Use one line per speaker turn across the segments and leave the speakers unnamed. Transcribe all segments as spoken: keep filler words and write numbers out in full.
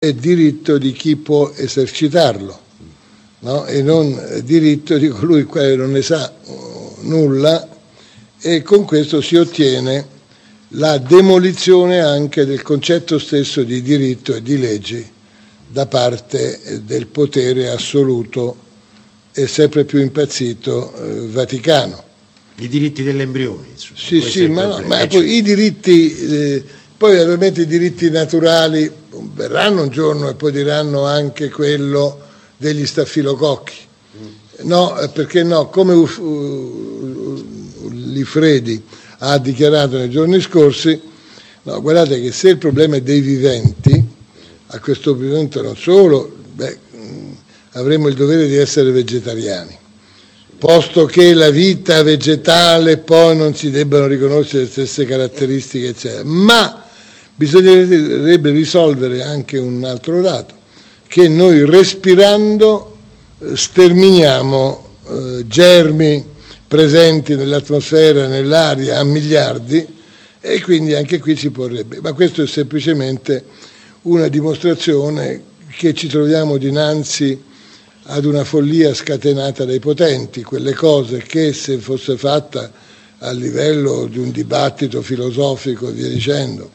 è diritto di chi può esercitarlo, no? E non diritto di colui il quale non ne sa nulla, e con questo si ottiene la demolizione anche del concetto stesso di diritto e di leggi da parte del potere assoluto e sempre più impazzito eh, Vaticano.
I diritti dell'embrione, insomma.
Sì, sì, ma, no, ma poi i diritti, eh, poi naturalmente i diritti naturali verranno un giorno e poi diranno anche quello degli staffilococchi. Mm. No, perché no, come Uf, uh, Lifredi ha dichiarato nei giorni scorsi, no, guardate che se il problema è dei viventi, a questo punto non solo, beh, avremmo il dovere di essere vegetariani, posto che la vita vegetale poi non si debbano riconoscere le stesse caratteristiche, eccetera. Ma bisognerebbe risolvere anche un altro dato, che noi respirando sterminiamo eh, germi presenti nell'atmosfera, nell'aria a miliardi, e quindi anche qui si porrebbe. Ma questo è semplicemente una dimostrazione che ci troviamo dinanzi ad una follia scatenata dai potenti, quelle cose che se fosse fatta a livello di un dibattito filosofico e via dicendo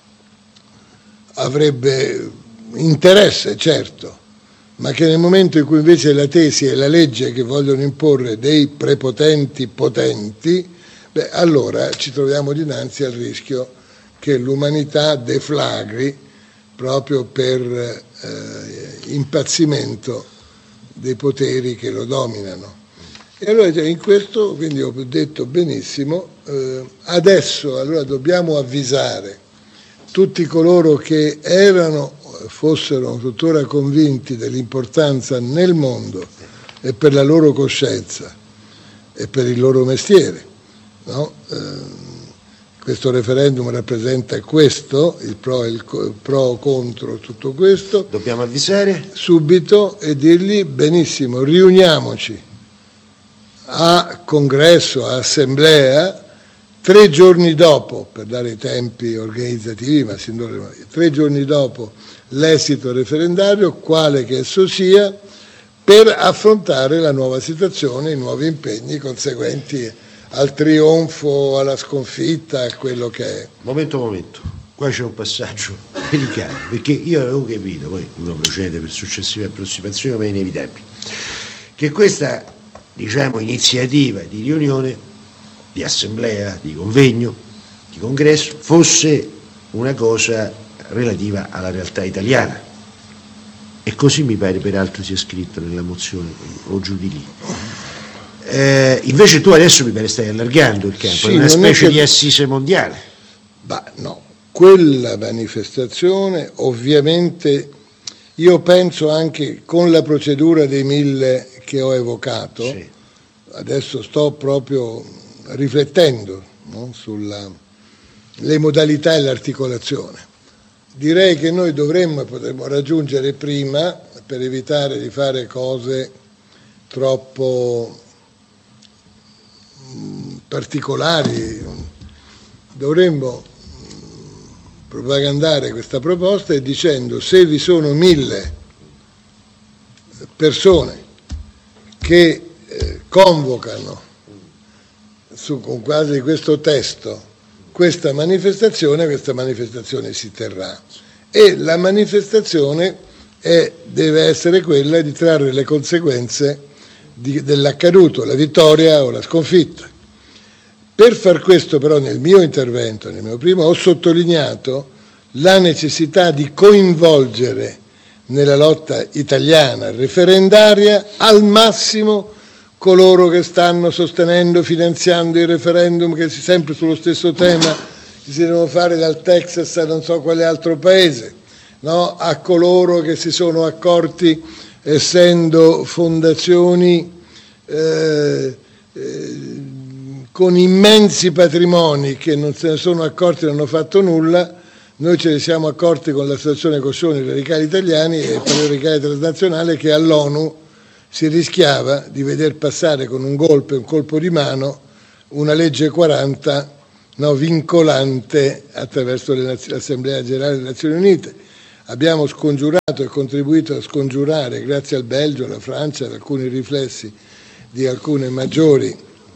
avrebbe interesse, certo, ma che nel momento in cui invece la tesi e la legge che vogliono imporre dei prepotenti potenti, beh, allora ci troviamo dinanzi al rischio che l'umanità deflagri proprio per eh, impazzimento dei poteri che lo dominano. E allora in questo, quindi ho detto benissimo, eh, adesso allora dobbiamo avvisare tutti coloro che erano, fossero tuttora convinti dell'importanza nel mondo e per la loro coscienza e per il loro mestiere, no? Eh, questo referendum rappresenta questo, il pro e il pro contro tutto questo.
Dobbiamo avvisare
subito e dirgli benissimo, riuniamoci a congresso, a assemblea, tre giorni dopo, per dare i tempi organizzativi, ma sin d'ora, tre giorni dopo l'esito referendario, quale che esso sia, per affrontare la nuova situazione, i nuovi impegni conseguenti al trionfo, alla sconfitta, a quello che è.
Momento, momento, qua c'è un passaggio delicato, perché io avevo capito, poi uno procede per successive approssimazioni, ma è inevitabile, che questa, diciamo, iniziativa di riunione, di assemblea, di convegno, di congresso, fosse una cosa relativa alla realtà italiana. E così mi pare peraltro sia scritto nella mozione, o giù di lì. Eh, invece tu adesso mi pare stai allargando il campo, sì, è una specie è che... di assise mondiale.
Bah, no, quella manifestazione ovviamente, io penso anche con la procedura dei mille che ho evocato, sì. Adesso sto proprio riflettendo, no, sulla le modalità e l'articolazione. Direi che noi dovremmo e potremmo raggiungere prima, per evitare di fare cose troppo particolari, dovremmo propagandare questa proposta e dicendo: se vi sono mille persone che eh, convocano su, con quasi questo testo questa manifestazione, questa manifestazione si terrà, e la manifestazione è, deve essere quella di trarre le conseguenze di, dell'accaduto, la vittoria o la sconfitta. Per far questo però nel mio intervento, nel mio primo, ho sottolineato la necessità di coinvolgere nella lotta italiana referendaria al massimo coloro che stanno sostenendo, finanziando i referendum, che si sempre sullo stesso tema, che si devono fare dal Texas a non so quale altro paese, no? A coloro che si sono accorti, essendo fondazioni eh, eh, con immensi patrimoni, che non se ne sono accorti e non hanno fatto nulla. Noi ce ne siamo accorti con l'associazione Coscioni Radicali Italiani e per il Radicale Transnazionale, che all'ONU si rischiava di veder passare con un golpe, un colpo di mano, una legge quaranta, no, vincolante attraverso l'Assemblea Generale delle Nazioni Unite. abbiamo scongiurato e contribuito a scongiurare, grazie al Belgio, alla Francia, ad alcuni riflessi di alcune maggiori,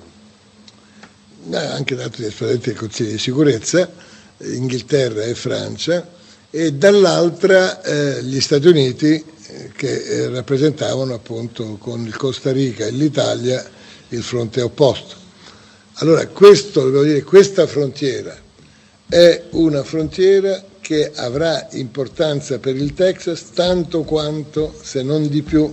anche da altri esponenti del Consiglio di sicurezza, Inghilterra e Francia, e dall'altra eh, gli Stati Uniti eh, che eh, rappresentavano appunto con il Costa Rica e l'Italia il fronte opposto. Allora questo, devo dire, questa frontiera è una frontiera che avrà importanza per il Texas tanto quanto, se non di più,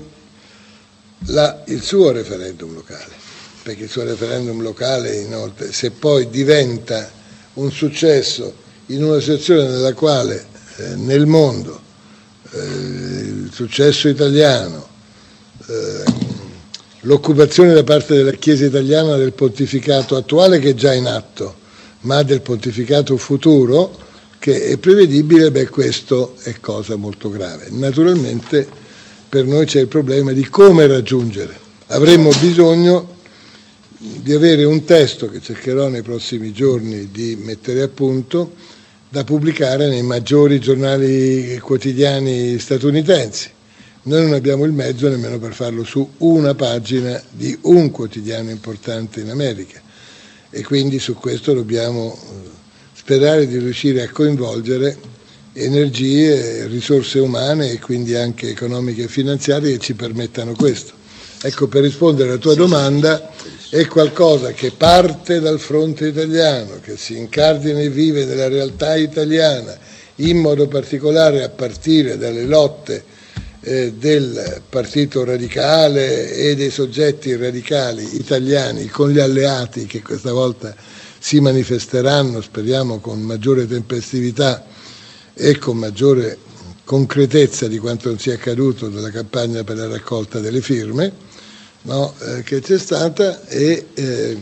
la, il suo referendum locale, perché il suo referendum locale inoltre, se poi diventa un successo in una situazione nella quale eh, nel mondo eh, il successo italiano, eh, l'occupazione da parte della Chiesa italiana del pontificato attuale che è già in atto, ma del pontificato futuro che è prevedibile, beh, questo è cosa molto grave. Naturalmente per noi c'è il problema di come raggiungere. Avremmo bisogno di avere un testo che cercherò nei prossimi giorni di mettere a punto, da pubblicare nei maggiori giornali quotidiani statunitensi. Noi non abbiamo il mezzo nemmeno per farlo su una pagina di un quotidiano importante in America e quindi su questo dobbiamo sperare di riuscire a coinvolgere energie, risorse umane e quindi anche economiche e finanziarie che ci permettano questo. Ecco, per rispondere alla tua domanda, è qualcosa che parte dal fronte italiano, che si incardina e vive nella realtà italiana, in modo particolare a partire dalle lotte eh, del Partito Radicale e dei soggetti radicali italiani con gli alleati che questa volta si manifesteranno, speriamo con maggiore tempestività e con maggiore concretezza di quanto non sia accaduto nella campagna per la raccolta delle firme, no, eh, che c'è stata, e eh,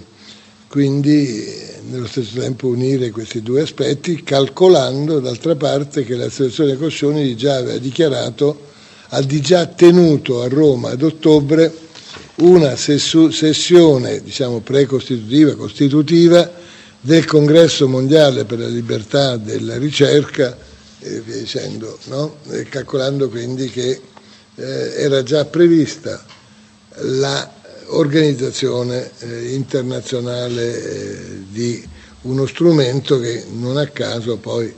quindi nello stesso tempo unire questi due aspetti, calcolando d'altra parte che l'associazione Coscioni già aveva dichiarato, ha di già tenuto a Roma ad ottobre una sessu- sessione diciamo precostitutiva, costitutiva del Congresso Mondiale per la Libertà della Ricerca e via dicendo, no? E calcolando quindi che eh, era già prevista l'organizzazione eh, internazionale eh, di uno strumento che non a caso poi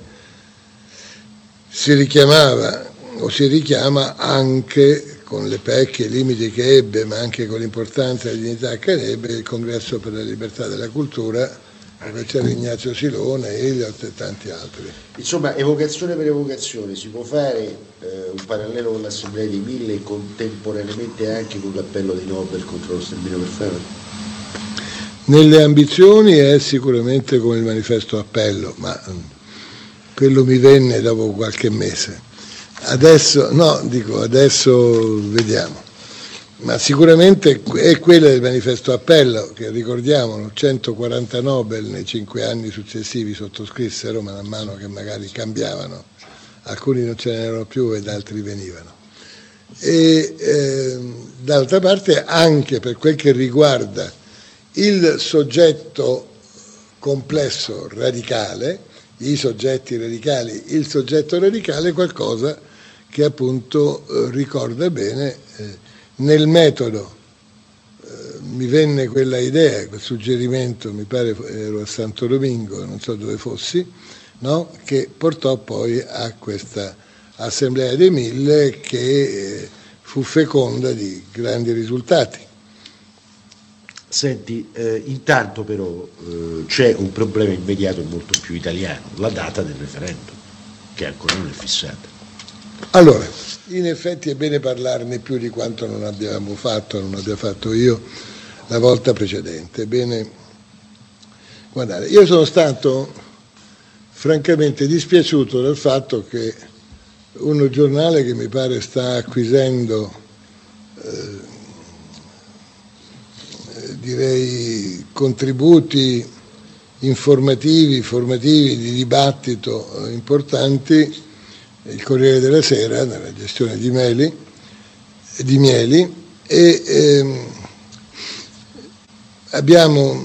si richiamava o si richiama anche con le pecche e i limiti che ebbe, ma anche con l'importanza e la dignità che ebbe, il Congresso per la Libertà della Cultura, dove c'era Ignazio Silone, Eliot e tanti altri.
Insomma, evocazione per evocazione, si può fare eh, un parallelo con l'Assemblea dei Mille e contemporaneamente anche con l'appello di Nobel contro lo sterminio per fame?
Nelle ambizioni è sicuramente come il manifesto appello, ma quello mi venne dopo qualche mese. Adesso, no, dico, adesso vediamo. Ma sicuramente è quella del manifesto appello, che ricordiamolo, centoquaranta Nobel nei cinque anni successivi sottoscrissero, man mano che magari cambiavano, alcuni non ce n'erano più ed altri venivano. E eh, d'altra parte anche per quel che riguarda il soggetto complesso radicale, i soggetti radicali, il soggetto radicale è qualcosa che appunto eh, ricorda bene eh, nel metodo. Eh, mi venne quella idea, quel suggerimento, mi pare ero a Santo Domingo, non so dove fossi, no? Che portò poi a questa Assemblea dei Mille che eh, fu feconda di grandi risultati.
Senti, eh, intanto però eh, c'è un problema immediato e molto più italiano, la data del referendum, che ancora non è fissata.
Allora, in effetti è bene parlarne più di quanto non abbiamo fatto, non abbia fatto io la volta precedente. Bene, guardate, io sono stato francamente dispiaciuto dal fatto che un giornale che mi pare sta acquisendo eh, direi contributi informativi, formativi, di dibattito importanti, il Corriere della Sera, nella gestione di Meli, di Mieli, e ehm, abbiamo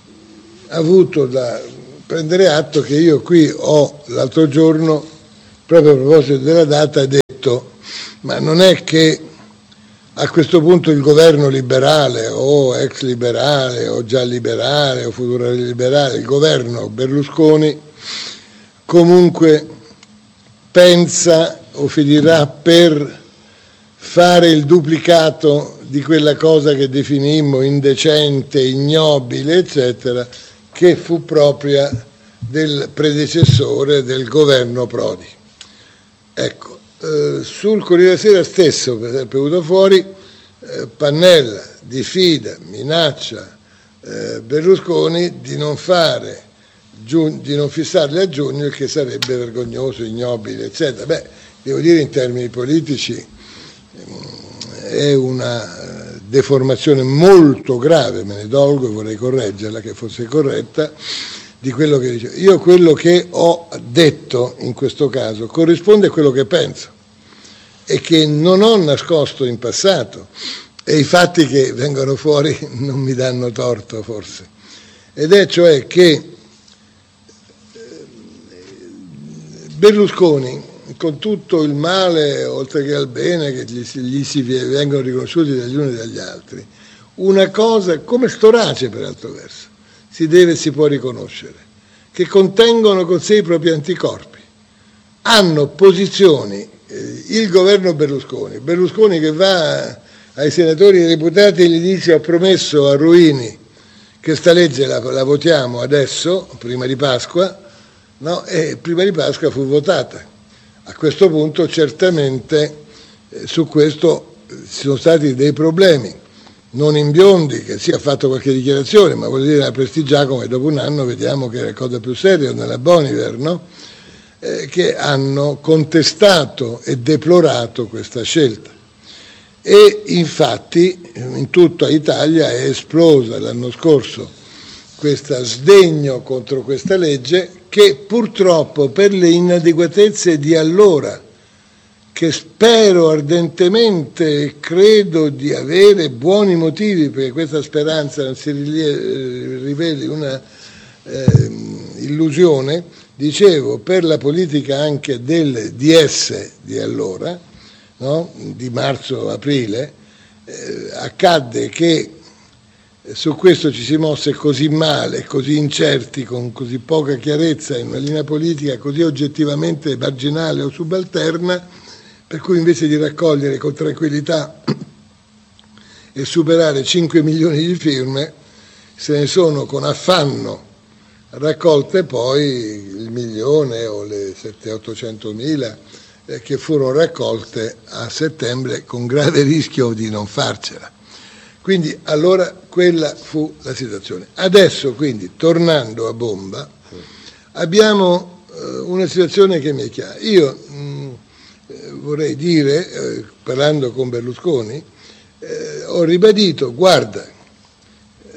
avuto da prendere atto che io qui ho l'altro giorno proprio a proposito della data, ha detto: ma non è che a questo punto il governo liberale o ex liberale o già liberale o futuro liberale, il governo Berlusconi comunque pensa o finirà per fare il duplicato di quella cosa che definimmo indecente, ignobile, eccetera, che fu propria del predecessore del governo Prodi. Ecco, eh, sul Corriere della Sera stesso, per esempio, è venuto fuori eh, Pannella diffida, minaccia eh, Berlusconi di non fare, di non fissarli a giugno, il che sarebbe vergognoso, ignobile, eccetera. Beh, devo dire, in termini politici è una deformazione molto grave, me ne dolgo e vorrei correggerla, che fosse corretta, di quello che dice. Io quello che ho detto in questo caso corrisponde a quello che penso e che non ho nascosto in passato, e i fatti che vengono fuori non mi danno torto forse, ed è cioè che Berlusconi, con tutto il male oltre che al bene che gli, gli si vengono riconosciuti dagli uni e dagli altri, una cosa come Storace per altro verso si deve e si può riconoscere, che contengono con sé i propri anticorpi, hanno posizioni, eh, il governo Berlusconi, Berlusconi che va ai senatori e ai deputati e gli dice: ho promesso a Ruini che sta legge la, la votiamo adesso, prima di Pasqua, no? E prima di Pasqua fu votata. A questo punto certamente eh, su questo eh, ci sono stati dei problemi, non in Biondi, che sì ha fatto qualche dichiarazione, ma voglio dire la Prestigiacomo, e dopo un anno vediamo che è la cosa più seria, nella Boniver, no? eh, che hanno contestato e deplorato questa scelta. E infatti in tutta Italia è esplosa l'anno scorso questo sdegno contro questa legge, che purtroppo per le inadeguatezze di allora, che spero ardentemente e credo di avere buoni motivi perché questa speranza non si riveli una eh, illusione, dicevo, per la politica anche del D S di allora, no? Di marzo-aprile, eh, accadde che su questo ci si mosse così male, così incerti, con così poca chiarezza, in una linea politica così oggettivamente marginale o subalterna, per cui invece di raccogliere con tranquillità e superare cinque milioni di firme, se ne sono con affanno raccolte poi il milione o le settecento ottocento mila eh, che furono raccolte a settembre, con grave rischio di non farcela. Quindi allora quella fu la situazione. Adesso quindi, tornando a bomba, abbiamo eh, una situazione che mi è chiara. Io mh, vorrei dire, eh, parlando con Berlusconi, eh, ho ribadito: guarda, eh,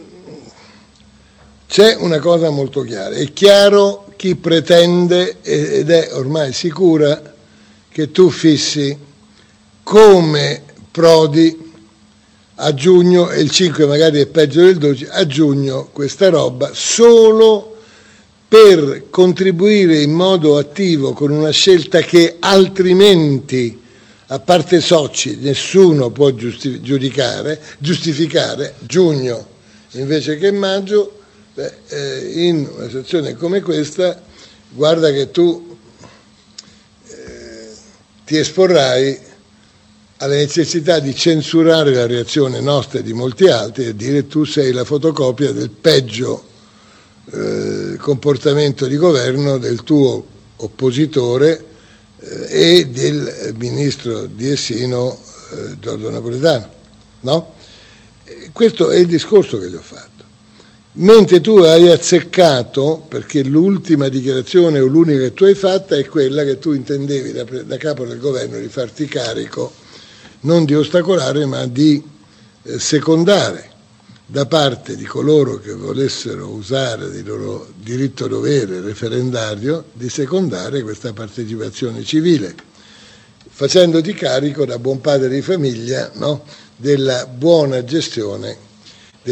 c'è una cosa molto chiara, è chiaro chi pretende ed è ormai sicura che tu fissi come Prodi a giugno, e il cinque magari è peggio del dodici, a giugno questa roba, solo per contribuire in modo attivo con una scelta che altrimenti, a parte Socci, nessuno può giusti- giudicare, giustificare, giugno invece che maggio. Beh, eh, in una situazione come questa, guarda che tu eh, ti esporrai alla necessità di censurare la reazione nostra e di molti altri e dire: tu sei la fotocopia del peggio eh, comportamento di governo del tuo oppositore eh, e del ministro di Essino eh, Giorgio Napolitano, no? E questo è il discorso che gli ho fatto. Mentre tu hai azzeccato, perché l'ultima dichiarazione o l'unica che tu hai fatta è quella che tu intendevi da, da capo del governo di farti carico non di ostacolare ma di eh, secondare da parte di coloro che volessero usare del loro diritto dovere referendario, di secondare questa partecipazione civile, facendoti carico da buon padre di famiglia, no, della buona gestione del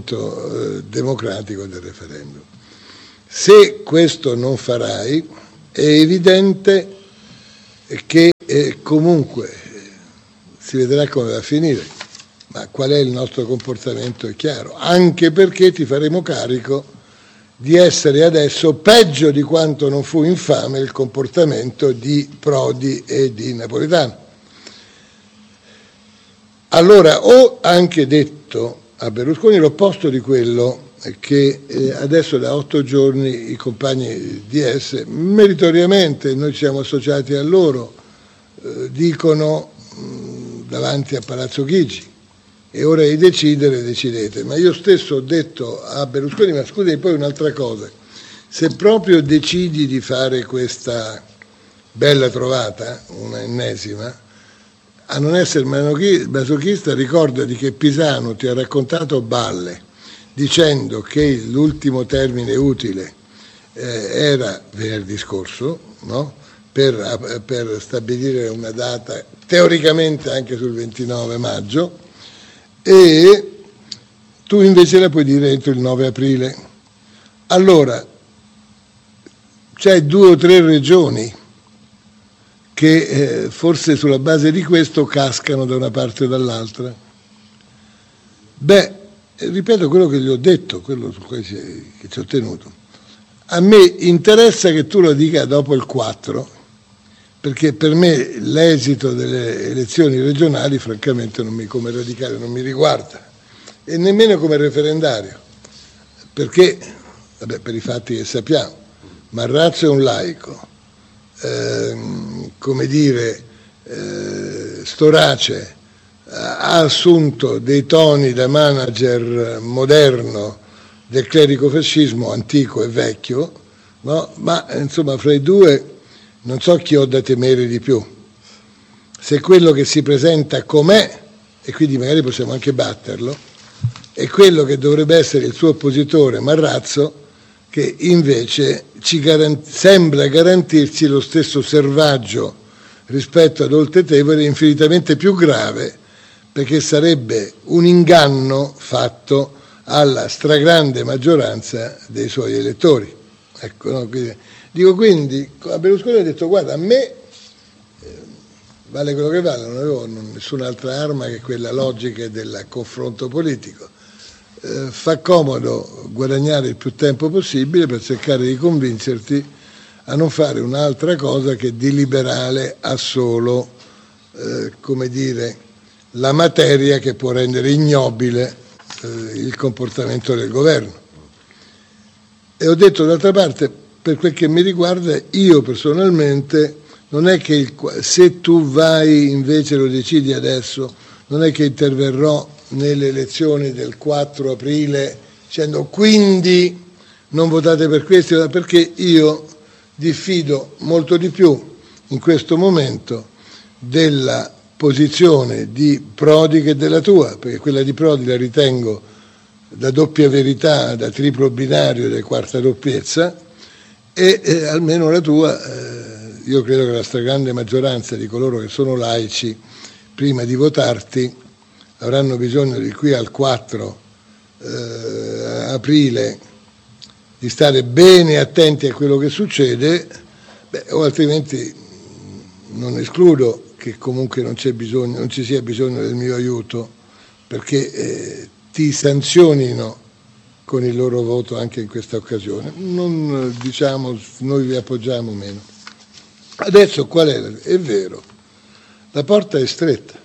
funzionamento eh, democratico del referendum. Se questo non farai, È evidente che eh, comunque si vedrà come va a finire, ma qual è il nostro comportamento è chiaro, anche perché ti faremo carico di essere adesso peggio di quanto non fu infame il comportamento di Prodi e di Napolitano. Allora, ho anche detto a Berlusconi l'opposto di quello che eh, adesso da otto giorni i compagni di S, meritoriamente, noi ci siamo associati a loro, eh, dicono mh, davanti a Palazzo Chigi, è ora di decidere, decidete. Ma io stesso ho detto a Berlusconi, ma scusi, poi un'altra cosa, se proprio decidi di fare questa bella trovata, una ennesima, a non essere masochista, ricordati che Pisano ti ha raccontato balle dicendo che l'ultimo termine utile eh, era venerdì scorso, no? per, per stabilire una data teoricamente anche sul ventinove maggio, e tu invece la puoi dire entro il nove aprile. Allora, c'è due o tre regioni che eh, forse sulla base di questo cascano da una parte o dall'altra. Beh, ripeto quello che gli ho detto, quello su cui ci, che ci ho tenuto. A me interessa che tu lo dica dopo il quattro, perché per me l'esito delle elezioni regionali francamente non mi, come radicale non mi riguarda, e nemmeno come referendario, perché, vabbè, per i fatti che sappiamo, Marrazzo è un laico, ehm, come dire, eh, Storace ha assunto dei toni da manager moderno del clericofascismo antico e vecchio, no? Ma insomma fra i due non so chi ho da temere di più, se quello che si presenta com'è, e quindi magari possiamo anche batterlo, e quello che dovrebbe essere il suo oppositore Marrazzo, che invece ci garant- sembra garantirci lo stesso servaggio rispetto ad Oltetevere, infinitamente più grave, perché sarebbe un inganno fatto alla stragrande maggioranza dei suoi elettori. Ecco, no? Quindi, dico quindi, a Berlusconi ho detto, guarda, a me eh, vale quello che vale, non avevo nessun'altra arma che quella logica del confronto politico. Eh, fa comodo guadagnare il più tempo possibile per cercare di convincerti a non fare un'altra cosa che di liberale ha solo, eh, come dire, la materia che può rendere ignobile eh, il comportamento del governo. E ho detto, d'altra parte, per quel che mi riguarda, io personalmente, non è che il, se tu vai invece lo decidi adesso, non è che interverrò nelle elezioni del quattro aprile dicendo quindi non votate per questo, perché io diffido molto di più in questo momento della posizione di Prodi che della tua, perché quella di Prodi la ritengo da doppia verità, da triplo binario, da quarta doppiezza, e eh, almeno la tua, eh, io credo che la stragrande maggioranza di coloro che sono laici, prima di votarti, avranno bisogno di qui al quattro eh, aprile di stare bene attenti a quello che succede, beh, o altrimenti non escludo che comunque non c'è bisogno, non ci sia bisogno del mio aiuto, perché eh, ti sanzionino con il loro voto anche in questa occasione. Non diciamo, noi vi appoggiamo meno. Adesso qual è? È vero, la porta è stretta,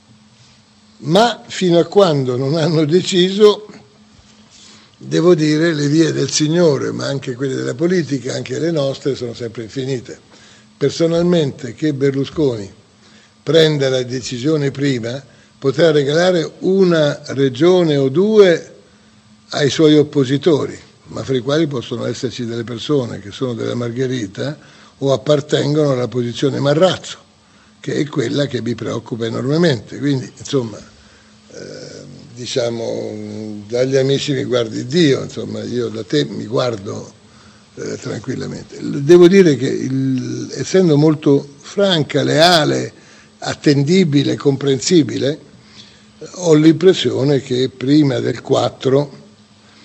ma fino a quando non hanno deciso, devo dire, le vie del Signore, ma anche quelle della politica, anche le nostre, sono sempre infinite. Personalmente, che Berlusconi prenda la decisione prima, potrà regalare una regione o due ai suoi oppositori, ma fra i quali possono esserci delle persone che sono della Margherita o appartengono alla posizione Marrazzo, che è quella che mi preoccupa enormemente. Quindi, insomma, eh, diciamo, dagli amici mi guardi Dio, insomma, io da te mi guardo eh, tranquillamente. Devo dire che, il, essendo molto franca, leale, attendibile, comprensibile, ho l'impressione che prima del quattro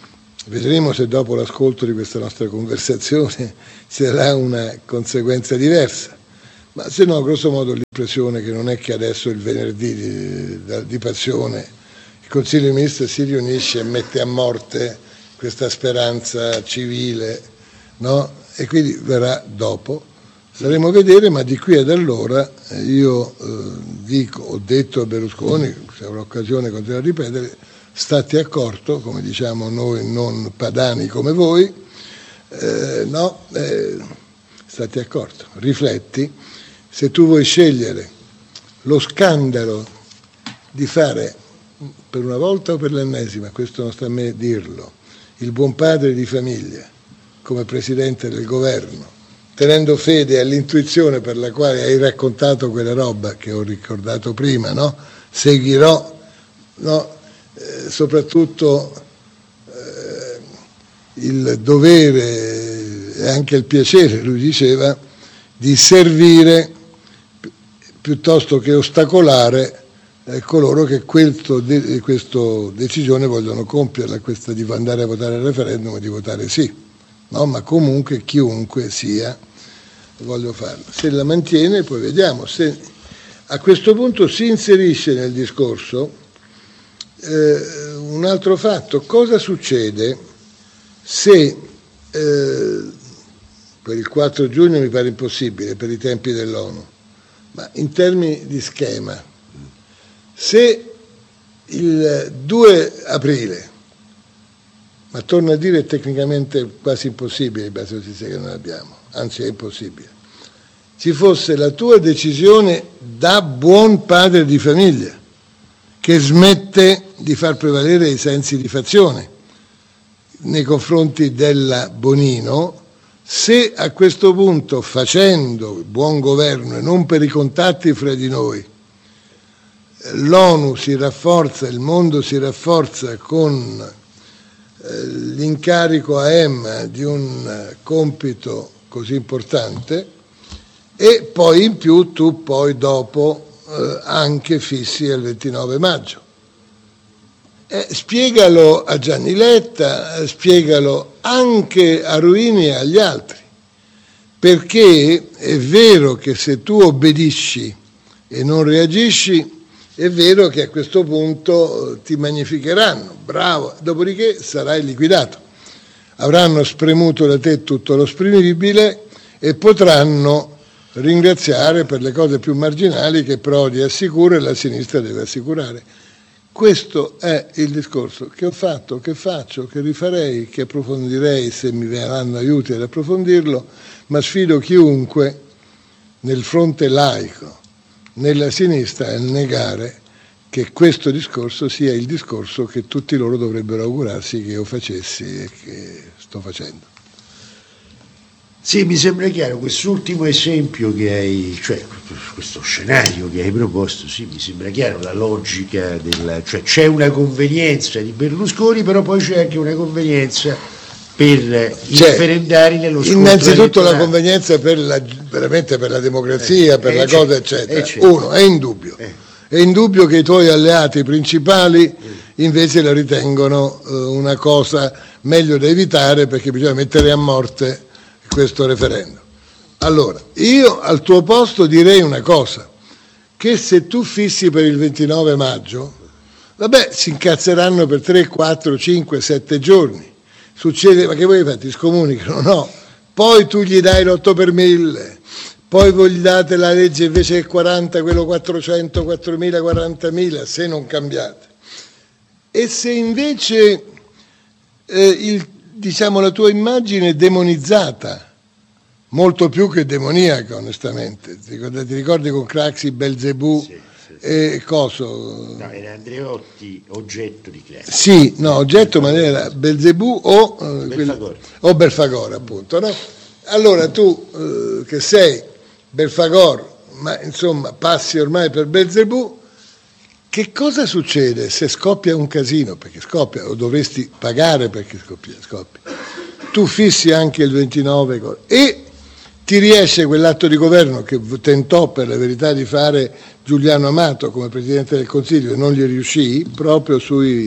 vedremo se dopo l'ascolto di questa nostra conversazione ci sarà una conseguenza diversa, ma se no grosso modo l'impressione che non è che adesso il venerdì di, di passione il Consiglio dei Ministri si riunisce e mette a morte questa speranza civile, no? E quindi verrà dopo, staremo a vedere, ma di qui ad allora io eh, dico, ho detto a Berlusconi, se avrò occasione continuerò a ripetere, state accorto, come diciamo noi non padani come voi, eh, no, eh, state accorto, rifletti, se tu vuoi scegliere lo scandalo di fare per una volta o per l'ennesima, questo non sta a me dirlo, il buon padre di famiglia come presidente del governo, tenendo fede all'intuizione per la quale hai raccontato quella roba che ho ricordato prima, no? Seguirò, no? Eh, soprattutto eh, il dovere e anche il piacere, lui diceva, di servire pi- piuttosto che ostacolare eh, coloro che questo, de- questo decisione vogliono compierla, questa di andare a votare al referendum e di votare sì, no? Ma comunque chiunque sia voglio farlo. Se la mantiene poi vediamo, se a questo punto si inserisce nel discorso eh, un altro fatto, cosa succede se eh, per il quattro giugno mi pare impossibile per i tempi dell'ONU, ma in termini di schema, se il due aprile, ma torno a dire è tecnicamente quasi impossibile in base alle notizie che noi abbiamo, anzi è impossibile, ci fosse la tua decisione da buon padre di famiglia che smette di far prevalere i sensi di fazione nei confronti della Bonino, se a questo punto, facendo buon governo e non per i contatti fra di noi, l'ONU si rafforza, il mondo si rafforza con eh, l'incarico a Emma di un eh, compito così importante, e poi in più tu poi dopo eh, anche fissi il ventinove maggio. Eh, spiegalo a Gianni Letta, eh, spiegalo anche a Ruini e agli altri, perché è vero che se tu obbedisci e non reagisci, è vero che a questo punto ti magnificheranno, bravo, dopodiché sarai liquidato. Avranno spremuto da te tutto lo spremibile e potranno ringraziare per le cose più marginali che Prodi assicura e la sinistra deve assicurare. Questo è il discorso che ho fatto, che faccio, che rifarei, che approfondirei se mi verranno aiuti ad approfondirlo, ma sfido chiunque nel fronte laico, nella sinistra, a negare che questo discorso sia il discorso che tutti loro dovrebbero augurarsi che io facessi e che sto facendo.
Sì, mi sembra chiaro, quest'ultimo esempio che hai, cioè questo scenario che hai proposto, sì, mi sembra chiaro la logica del, cioè c'è una convenienza di Berlusconi, però poi c'è anche una convenienza per i referendari nello scontro
innanzitutto
elettorale.
La convenienza per la, veramente per la democrazia, eh, per eh, la cosa eccetera.
Eh,
Uno, è indubbio. Eh. È indubbio che i tuoi alleati principali invece la ritengono eh, una cosa meglio da evitare, perché bisogna mettere a morte questo referendum. Allora, io al tuo posto direi una cosa, che se tu fissi per il ventinove maggio, vabbè, si incazzeranno per tre, quattro, cinque, sette giorni. Succede, ma che voi fate? Ti scomunicano? No. Poi tu gli dai l'otto per mille, poi voi gli date la legge invece che quaranta, quello quattrocento, quattromila, quarantamila, se non cambiate. E se invece eh, il, diciamo, la tua immagine è demonizzata, molto più che demoniaca onestamente, ti ricordi, ti ricordi con Craxi, Belzebù, sì, sì, sì. E coso?
No, era Andreotti oggetto di Craxi.
Sì, no, oggetto, ma era Belzebù o, eh,
Belfagor.
o Belfagor appunto, no? Allora tu eh, che sei Belfagor, ma insomma passi ormai per Belzebù, che cosa succede se scoppia un casino? Perché scoppia, o dovresti pagare perché scoppia, scoppia. Tu fissi anche il ventinove e ti riesce quell'atto di governo che tentò per la verità di fare Giuliano Amato come Presidente del Consiglio e non gli riuscì, proprio sui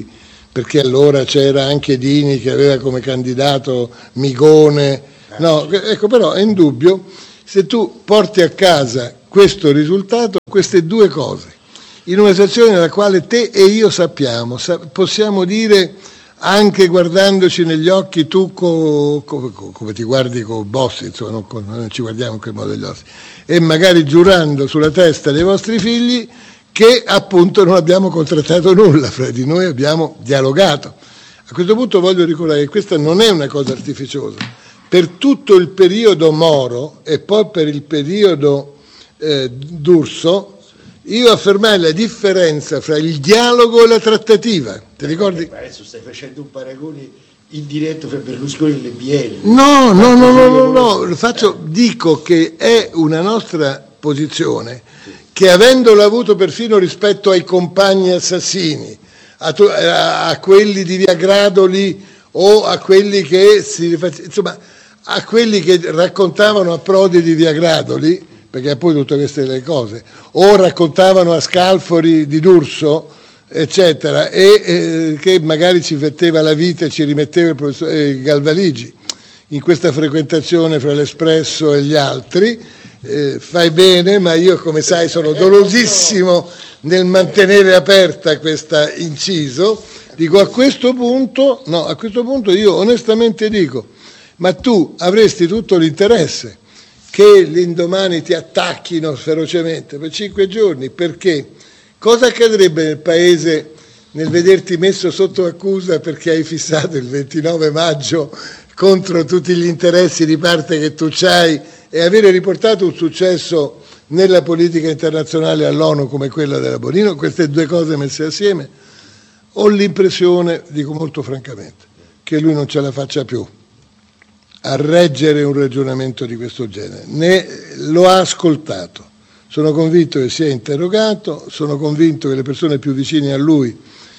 perché allora c'era anche Dini che aveva come candidato Migone, no, ecco, però è indubbio, se tu porti a casa questo risultato, queste due cose, in una situazione nella quale te e io sappiamo, sa- possiamo dire anche guardandoci negli occhi, tu co, co, co, come ti guardi con Bossi, insomma, non, con, non ci guardiamo in quel modo degli occhi, e magari giurando sulla testa dei vostri figli che appunto non abbiamo contrattato nulla, fra di noi abbiamo dialogato. A questo punto voglio ricordare che questa non è una cosa artificiosa. Per tutto il periodo Moro e poi per il periodo eh, D'Urso, io affermai la differenza fra il dialogo e la trattativa. Ti ricordi?
Eh, adesso stai facendo un paragone indiretto fra Berlusconi e le B N.
No, no, no, no, no, no, lo faccio, dico che è una nostra posizione che, avendola avuto perfino rispetto ai compagni assassini, a, to- a quelli di Via Gradoli o a quelli che si insomma a quelli che raccontavano a Prodi di Via Gradoli, perché poi tutte queste le cose, o raccontavano a Scalfari di D'Urso, eccetera, e eh, che magari ci metteva la vita e ci rimetteva il professor eh, Galvaligi in questa frequentazione fra l'Espresso e gli altri. Eh, fai bene, ma io, come sai, sono dolosissimo nel mantenere aperta questa inciso. Dico, a questo punto, no, a questo punto io onestamente dico, ma tu avresti tutto l'interesse che l'indomani ti attacchino ferocemente per cinque giorni, perché cosa accadrebbe nel paese nel vederti messo sotto accusa perché hai fissato il ventinove maggio contro tutti gli interessi di parte che tu c'hai e avere riportato un successo nella politica internazionale all'ONU come quella della Bonino? Queste due cose messe assieme, ho l'impressione, dico molto francamente, che lui non ce la faccia più a reggere un ragionamento di questo genere. Ne lo ha ascoltato, sono convinto che sia interrogato, sono convinto che le persone più vicine a lui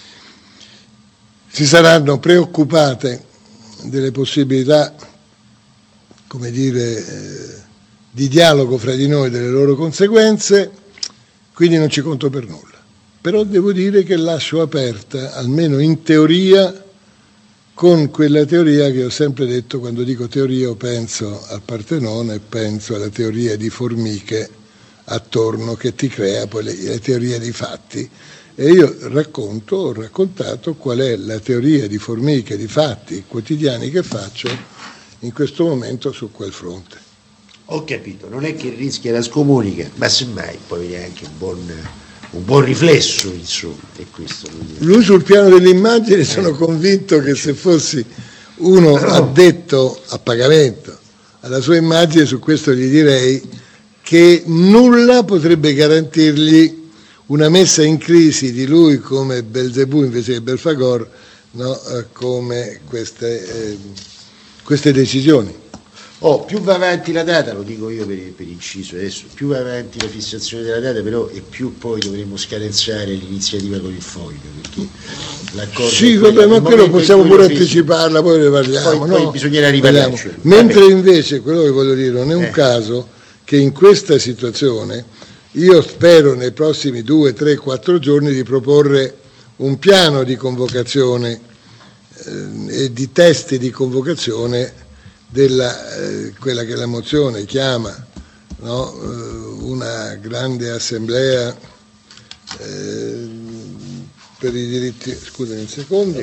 si saranno preoccupate delle possibilità, come dire, eh, di dialogo fra di noi, delle loro conseguenze, quindi non ci conto per nulla. Però devo dire che lascio aperta, almeno in teoria, con quella teoria che ho sempre detto, quando dico teoria io penso al Partenone e penso alla teoria di formiche attorno che ti crea poi le, le teorie di fatti. E io racconto, ho raccontato qual è la teoria di formiche, di fatti quotidiani che faccio in questo momento su quel fronte.
Ho capito, non è che rischia la scomunica, ma semmai poi viene anche un buon, un buon riflesso, insomma, è questo.
Lui sul piano delle immagini sono convinto che se fossi uno addetto a pagamento alla sua immagine, su questo gli direi che nulla potrebbe garantirgli una messa in crisi di lui come Belzebù invece che Belfagor, no? eh, come queste, eh, queste decisioni.
Oh, più va avanti la data, lo dico io per, per inciso adesso, più va avanti la fissazione della data, però e più poi dovremo scadenzare l'iniziativa con il foglio, perché l'accordo
sì, vabbè, ma quello possiamo pure anticiparla, poi ne parliamo.
Poi,
no?
poi bisognerà riparlarci.
Mentre invece quello che voglio dire non è un eh. caso che in questa situazione io spero nei prossimi due, tre, quattro giorni di proporre un piano di convocazione eh, e di testi di convocazione della eh, quella che la mozione chiama, no? eh, una grande assemblea eh, per i diritti, scusami un secondo,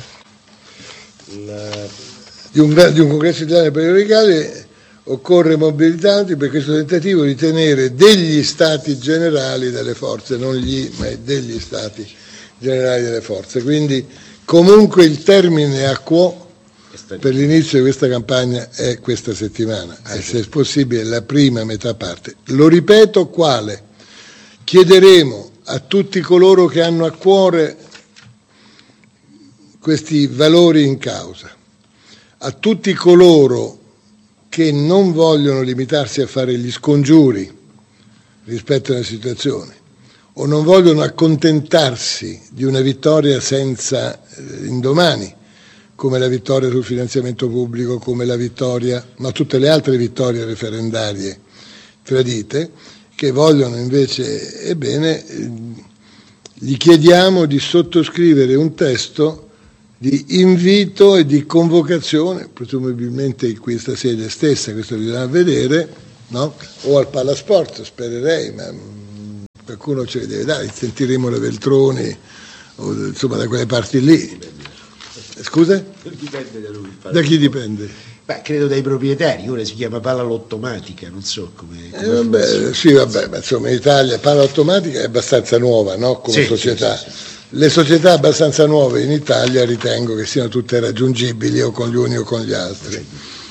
la, di, un, di un congresso italiano per i radicali. Occorre mobilitarti per questo tentativo di tenere degli stati generali delle forze, non gli, ma degli stati generali delle forze. Quindi comunque il termine a quo per l'inizio di questa campagna è questa settimana, e se è possibile la prima metà parte. Lo ripeto, quale? Chiederemo a tutti coloro che hanno a cuore questi valori in causa, a tutti coloro che non vogliono limitarsi a fare gli scongiuri rispetto alla situazione o non vogliono accontentarsi di una vittoria senza eh, indomani, come la vittoria sul finanziamento pubblico, come la vittoria, ma tutte le altre vittorie referendarie tradite, che vogliono invece, ebbene, eh, gli chiediamo di sottoscrivere un testo di invito e di convocazione, presumibilmente in questa sede stessa, questo bisogna vedere, no? O al Palasport, spererei, ma qualcuno ce le deve dare, sentiremo le Veltroni, o insomma da quelle parti lì. Scusa?
Dipende da lui.
Da chi dipende?
Beh, credo dai proprietari, ora si chiama palla automatica, non so come... come
eh, vabbè, sì, vabbè, ma insomma in Italia palla automatica è abbastanza nuova, no? Come
sì,
società.
Sì, sì, sì.
Le società abbastanza nuove in Italia ritengo che siano tutte raggiungibili o con gli uni o con gli altri.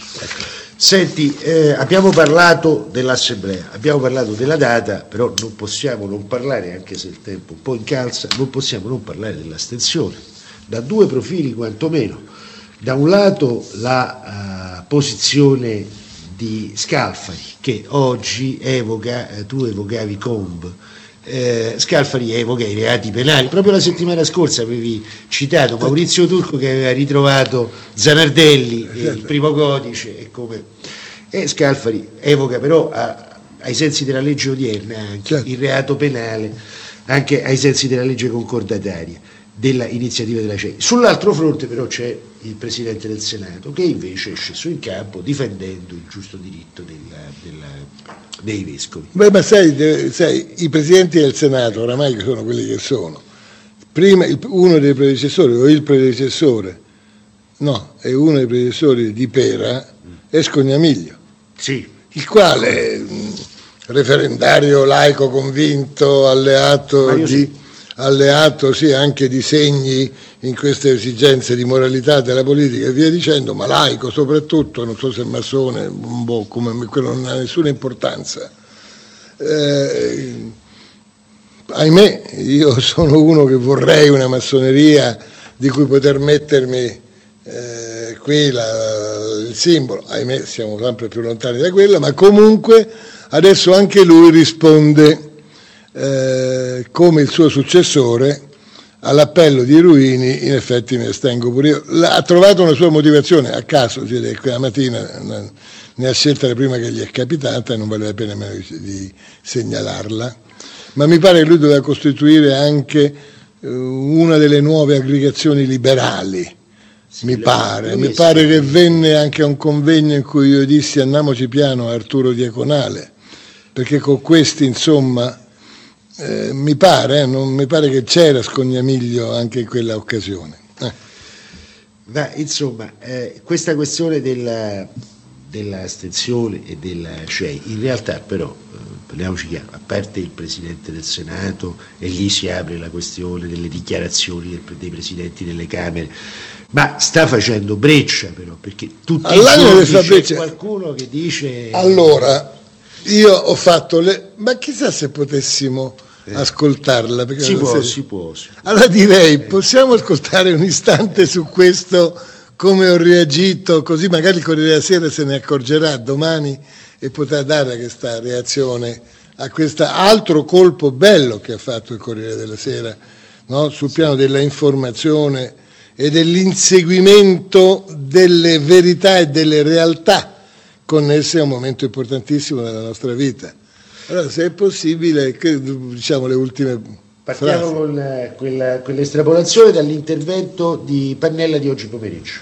Senti, eh, abbiamo parlato dell'assemblea, abbiamo parlato della data, però non possiamo non parlare, anche se il tempo un po' incalza, non possiamo non parlare dell'astensione, da due profili quantomeno. Da un lato la uh, posizione di Scalfari, che oggi evoca, eh, tu evocavi Comb, Eh, Scalfari evoca i reati penali. Proprio la settimana scorsa avevi citato Maurizio Turco che aveva ritrovato Zanardelli, eh, il primo codice, e, come... e Scalfari evoca però a, ai sensi della legge odierna anche certo. il reato penale, anche ai sensi della legge concordataria della iniziativa della C E I. Sull'altro fronte però c'è il Presidente del Senato che invece è sceso in campo difendendo il giusto diritto della, della, dei vescovi.
Beh, ma sai, sai, i Presidenti del Senato oramai sono quelli che sono. Prima il, uno dei predecessori o il predecessore, no, è uno dei predecessori di Pera, è Scognamiglio,
sì.
il quale mh, referendario laico convinto, alleato di... Sì. alleato sì anche di segni in queste esigenze di moralità della politica e via dicendo, ma laico soprattutto, non so se massone, boh, come quello non ha nessuna importanza. Eh, ahimè, io sono uno che vorrei una massoneria di cui poter mettermi eh, qui la, il simbolo, ahimè siamo sempre più lontani da quello, ma comunque adesso anche lui risponde Eh, come il suo successore all'appello di Ruini. In effetti mi astengo pure io. Ha trovato una sua motivazione a caso, cioè, quella mattina ne ha scelta la prima che gli è capitata e non vale la pena nemmeno di, di segnalarla, ma mi pare che lui doveva costituire anche eh, una delle nuove aggregazioni liberali, sì, mi pare, mi pare che venne anche a un convegno in cui io dissi andiamoci piano a Arturo Diaconale, perché con questi insomma Eh, mi pare, non mi pare che c'era Scognamiglio anche in quella occasione. Eh.
Ma insomma, eh, questa questione della, dell'astensione e della C E I, in realtà però, eh, parliamoci chiaro, a parte il Presidente del Senato, e lì si apre la questione delle dichiarazioni del, dei Presidenti delle Camere, ma sta facendo breccia però, perché tutti i giorni c'è breccia. Qualcuno che dice...
Allora, io ho fatto le... ma chissà se potessimo... Eh. ascoltarla perché
si, può,
se...
si può si può
allora direi possiamo ascoltare un istante su questo, come ho reagito, così magari il Corriere della Sera se ne accorgerà domani e potrà dare questa reazione a questo altro colpo bello che ha fatto il Corriere della Sera, no? Sul piano della informazione e dell'inseguimento delle verità e delle realtà connesse a un momento importantissimo della nostra vita. Allora, se è possibile, che, diciamo le ultime
partiamo
frasi.
con eh, quella, quell'estrapolazione dall'intervento di Pannella di oggi pomeriggio.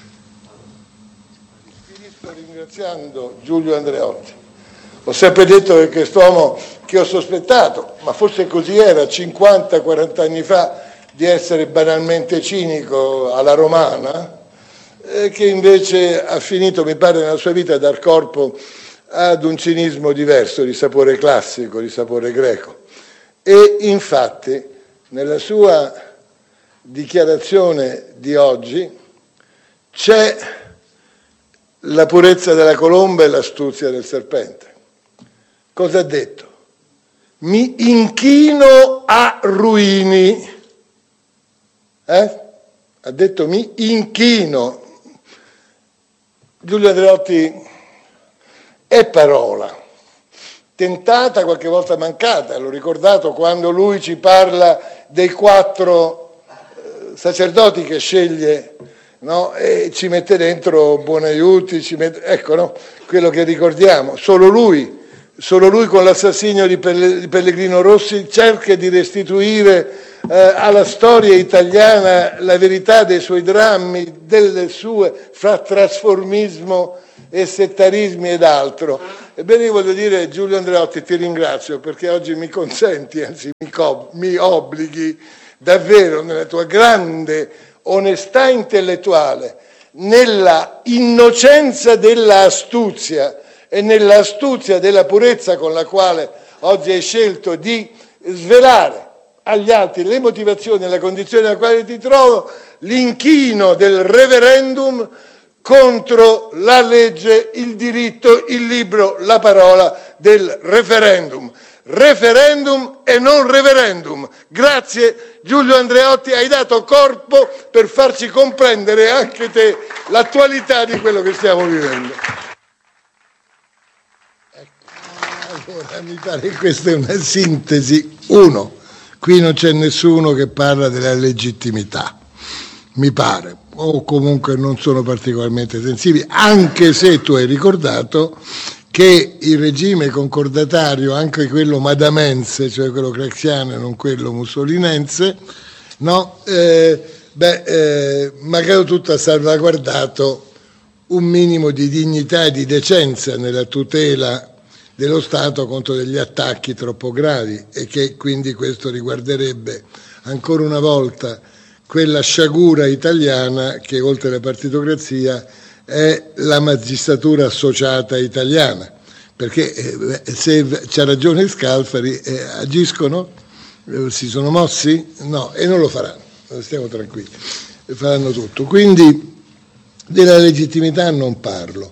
Finisco ringraziando Giulio Andreotti. Ho sempre detto che quest'uomo che ho sospettato, ma forse così era cinquanta quaranta anni fa, di essere banalmente cinico alla romana, eh, che invece ha finito, mi pare, nella sua vita a dar corpo ad un cinismo diverso, di sapore classico, di sapore greco. E infatti nella sua dichiarazione di oggi c'è la purezza della colomba e l'astuzia del serpente. Cosa ha detto? Mi inchino a Ruini. Eh? Ha detto mi inchino. Giulio Andreotti è parola, tentata, qualche volta mancata. L'ho ricordato quando lui ci parla dei quattro eh, sacerdoti che sceglie, no? E ci mette dentro Buonaiuti, ci mette, ecco, no? Quello che ricordiamo. Solo lui solo lui con l'assassinio di Pellegrino Rossi cerca di restituire eh, alla storia italiana la verità dei suoi drammi, delle sue, fra trasformismo e settarismi ed altro. Ebbene, io voglio dire, Giulio Andreotti, ti ringrazio perché oggi mi consenti, anzi mi, co- mi obblighi davvero nella tua grande onestà intellettuale, nella innocenza della astuzia e nella astuzia della purezza con la quale oggi hai scelto di svelare agli altri le motivazioni e la condizione nella quale ti trovo, l'inchino del referendum contro la legge, il diritto, il libro, la parola del referendum. Referendum e non referendum. Grazie Giulio Andreotti, hai dato corpo per farci comprendere anche te l'attualità di quello che stiamo vivendo. Ecco, allora mi pare che questa è una sintesi. Uno, qui non c'è nessuno che parla della legittimità, mi pare, o comunque non sono particolarmente sensibili, anche se tu hai ricordato che il regime concordatario, anche quello madamense, cioè quello craxiano e non quello mussolinense, no, eh, beh, eh, malgrado tutto ha salvaguardato un minimo di dignità e di decenza nella tutela dello Stato contro degli attacchi troppo gravi, e che quindi questo riguarderebbe ancora una volta quella sciagura italiana che oltre alla partitocrazia è la magistratura associata italiana, perché eh, se c'ha ragione Scalfari, eh, agiscono, eh, si sono mossi? No, e non lo faranno, stiamo tranquilli, faranno tutto. Quindi della legittimità non parlo,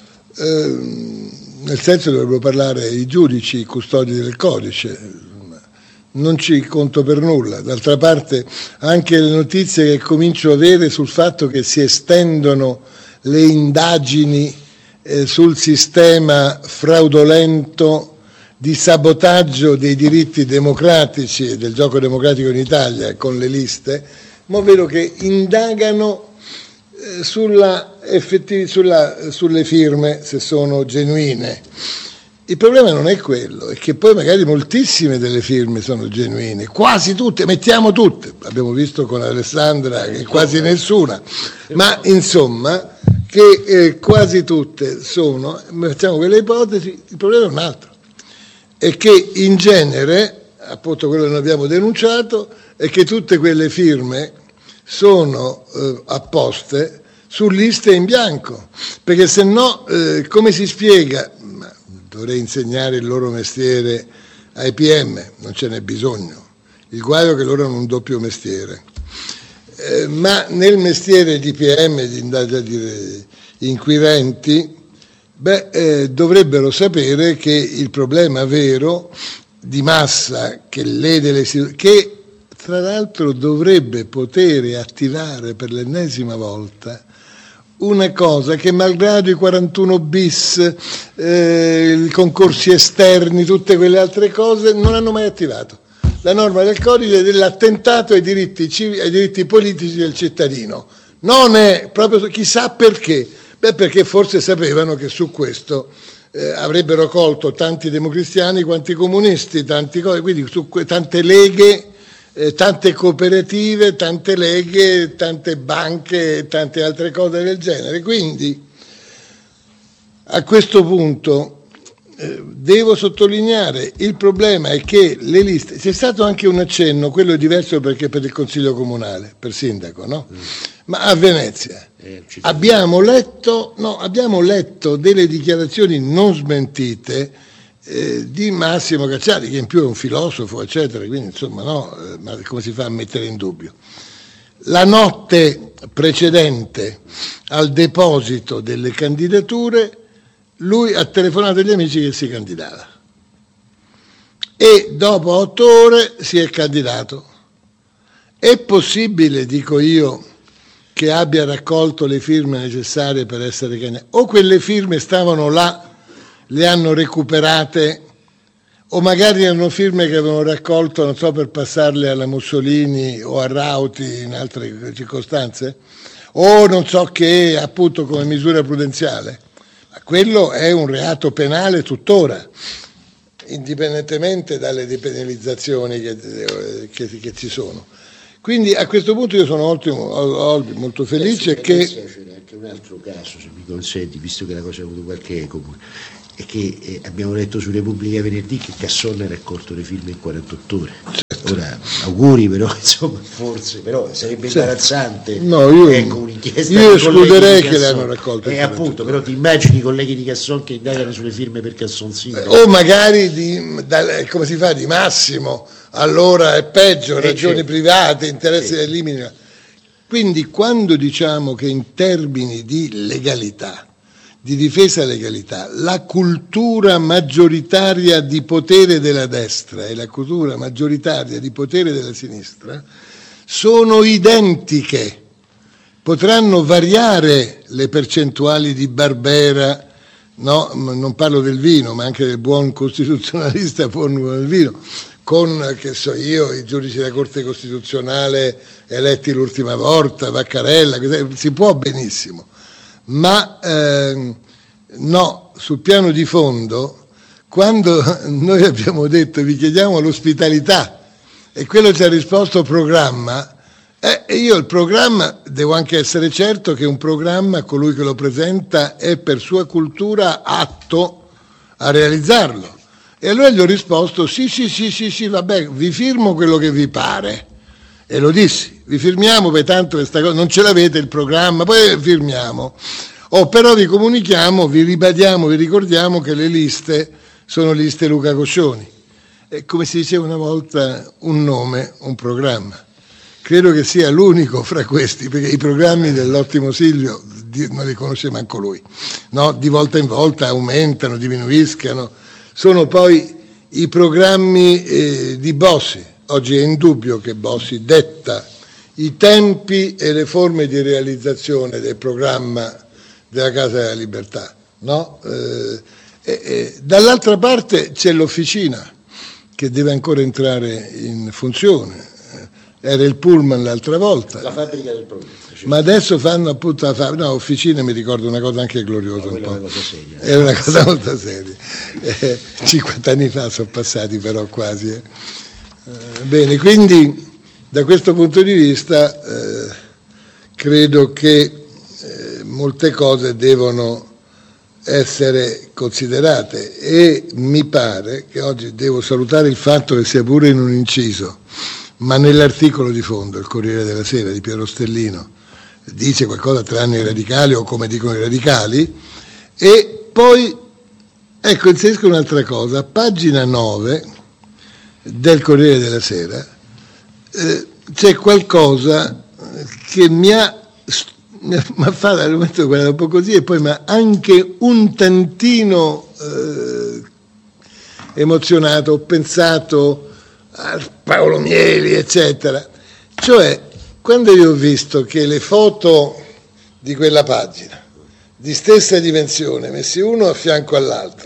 eh, nel senso dovrebbero parlare i giudici, i custodi del codice, non ci conto per nulla. D'altra parte anche le notizie che comincio a avere sul fatto che si estendono le indagini eh, sul sistema fraudolento di sabotaggio dei diritti democratici e del gioco democratico in Italia con le liste, ma vedo che indagano eh, sulla effettiv- sulla, sulle firme se sono genuine. Il problema non è quello, è che poi magari moltissime delle firme sono genuine, quasi tutte, mettiamo tutte, abbiamo visto con Alessandra che quasi nessuna, ma insomma che eh, quasi tutte sono, facciamo quelle ipotesi, il problema è un altro, è che in genere, appunto quello che noi abbiamo denunciato, è che tutte quelle firme sono eh, apposte su liste in bianco, perché se no eh, come si spiega? Dovrei insegnare il loro mestiere ai P M, non ce n'è bisogno. Il guaio è che loro hanno un doppio mestiere. Eh, ma nel mestiere di P M, di indagini inquirenti, beh, eh, dovrebbero sapere che il problema vero di massa che lede le che tra l'altro dovrebbe poter attivare per l'ennesima volta una cosa che malgrado i quarantuno bis, eh, i concorsi esterni, tutte quelle altre cose, non hanno mai attivato. La norma del codice dell'attentato ai diritti, civi, ai diritti politici del cittadino. Non è proprio, chissà perché. Beh, perché forse sapevano che su questo eh, avrebbero colto tanti democristiani quanti comunisti, tanti, quindi su tante leghe, Eh, tante cooperative, tante leghe, tante banche e tante altre cose del genere. Quindi a questo punto eh, devo sottolineare, il problema è che le liste, c'è stato anche un accenno, quello è diverso perché per il Consiglio Comunale, per sindaco, no? Mm. Ma a Venezia eh, abbiamo letto, no, abbiamo letto delle dichiarazioni non smentite Eh, di Massimo Cacciari, che in più è un filosofo, eccetera, quindi insomma no, eh, ma come si fa a mettere in dubbio? La notte precedente al deposito delle candidature lui ha telefonato agli amici che si candidava e dopo otto ore si è candidato. È possibile, dico io, che abbia raccolto le firme necessarie per essere candidato, o quelle firme stavano là, le hanno recuperate, o magari erano firme che avevano raccolto, non so, per passarle alla Mussolini o a Rauti in altre circostanze, o non so che, appunto come misura prudenziale. Ma quello è un reato penale tuttora, indipendentemente dalle depenalizzazioni che, che, che ci sono. Quindi a questo punto io sono ottimo, molto felice che...
C'era anche un altro caso, se mi consenti, visto che la cosa ha avuto qualche eco, è che eh, abbiamo letto su Repubblica venerdì che Casson era accorto dei film in quarantotto ore. Certo. Ora, auguri, però insomma, forse, però sarebbe certo. imbarazzante.
No, io,
ecco, un'inchiesta
io escluderei che le hanno raccolte.
E eh, appunto, però ti immagini i colleghi di Casson che indagano sulle firme per Cassoncino.
Eh, o magari di, da, come si fa, di Massimo, allora è peggio, eh, ragioni certo. private, interessi del limite. Quindi quando diciamo che in termini di legalità, di difesa della legalità, la cultura maggioritaria di potere della destra e la cultura maggioritaria di potere della sinistra sono identiche. Potranno variare le percentuali di Barbera, no, non parlo del vino, ma anche del buon costituzionalista Fornulo del vino, con, che so io, i giudici della Corte Costituzionale eletti l'ultima volta, Vaccarella, si può benissimo. Ma eh, no, sul piano di fondo, quando noi abbiamo detto vi chiediamo l'ospitalità e quello ci ha risposto programma, eh, e io il programma devo anche essere certo che un programma, colui che lo presenta è per sua cultura atto a realizzarlo. E allora gli ho risposto sì sì sì sì sì vabbè, vi firmo quello che vi pare. E lo dissi, vi firmiamo, per tanto questa cosa, non ce l'avete il programma, poi firmiamo. Oh, però vi comunichiamo, vi ribadiamo, vi ricordiamo che le liste sono liste Luca Coscioni. E come si diceva una volta, un nome, un programma. Credo che sia l'unico fra questi, perché i programmi dell'ottimo Silvio non li conosce manco lui. No? Di volta in volta aumentano, diminuiscano. Sono poi i programmi eh, di Bossi. Oggi è indubbio che Bossi detta i tempi e le forme di realizzazione del programma della Casa della Libertà, no? Eh, e, e, dall'altra parte c'è l'officina che deve ancora entrare in funzione. Era il Pullman l'altra volta.
La fabbrica del progresso. Cioè.
Ma adesso fanno appunto la fabbrica. No, officina mi ricordo una cosa anche gloriosa.
No,
un po'.
È una cosa seria.
È una cosa molto seria. Eh, cinquanta anni fa sono passati però quasi. Eh. Eh, bene, quindi da questo punto di vista eh, credo che eh, molte cose devono essere considerate e mi pare che oggi devo salutare il fatto che sia pure in un inciso, ma nell'articolo di fondo, il Corriere della Sera di Piero Stellino, dice qualcosa tranne i radicali o come dicono i radicali, e poi ecco inserisco un'altra cosa, a pagina nove del Corriere della Sera eh, c'è qualcosa che mi ha mi ha fatto al momento guardare un po' così e poi mi ha anche un tantino eh, emozionato, ho pensato a Paolo Mieli eccetera, cioè quando io ho visto che le foto di quella pagina di stessa dimensione messi uno a fianco all'altro,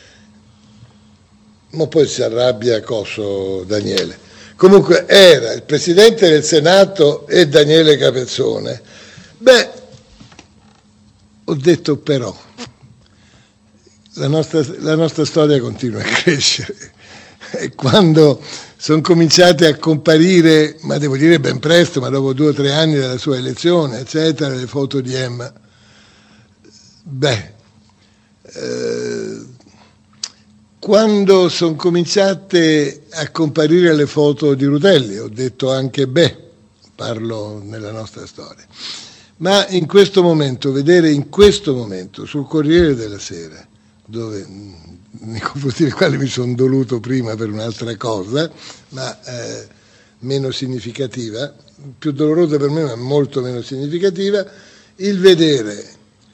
ma poi si arrabbia coso Daniele, comunque era il Presidente del Senato e Daniele Capezzone. Beh, ho detto però, la nostra, la nostra storia continua a crescere e quando sono cominciate a comparire, ma devo dire ben presto, ma dopo due o tre anni dalla sua elezione, eccetera, le foto di Emma, beh, eh, quando sono cominciate a comparire le foto di Rutelli, ho detto anche beh, parlo nella nostra storia. Ma in questo momento, vedere in questo momento sul Corriere della Sera, dove nei confronti del quale mi sono doluto prima per un'altra cosa, ma eh, meno significativa, più dolorosa per me ma molto meno significativa, il vedere,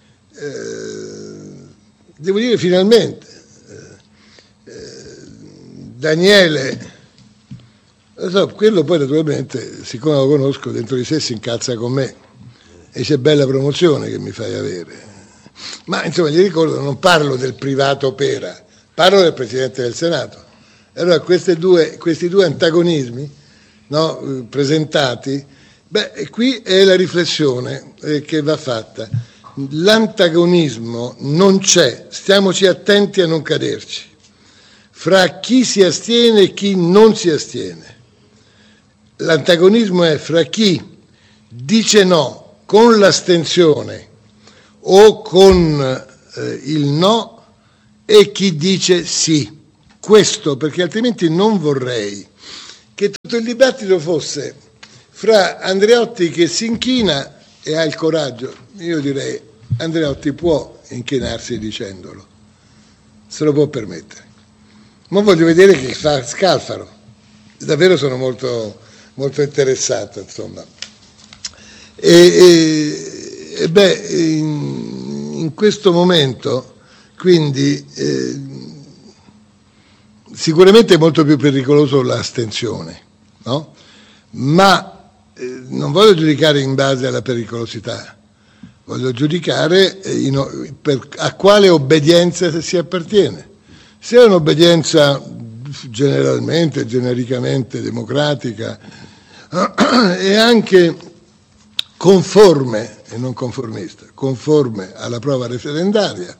eh, devo dire finalmente, eh, eh, Daniele, lo so, quello poi naturalmente, siccome lo conosco, dentro di sé si incazza con me, e c'è bella promozione che mi fai avere, ma insomma gli ricordo, non parlo del privato Pera, parlo del Presidente del Senato. E allora questi due, questi due antagonismi, no, presentati, beh, e qui è la riflessione eh, che va fatta. L'antagonismo non c'è, stiamoci attenti a non caderci, fra chi si astiene e chi non si astiene. L'antagonismo è fra chi dice no con l'astensione o con eh, il no e chi dice sì. Questo perché altrimenti non vorrei che tutto il dibattito fosse fra Andreotti che si inchina e ha il coraggio. Io direi Andreotti può inchinarsi dicendolo, se lo può permettere. Ma voglio vedere che fa Scalfaro. Davvero sono molto, molto interessato, insomma. E, e, e beh, in, in questo momento, quindi, eh, sicuramente è molto più pericoloso l'astensione, no? Ma eh, non voglio giudicare in base alla pericolosità, voglio giudicare in, per, a quale obbedienza si appartiene. Se è un'obbedienza generalmente, genericamente democratica e anche conforme, e non conformista, conforme alla prova referendaria,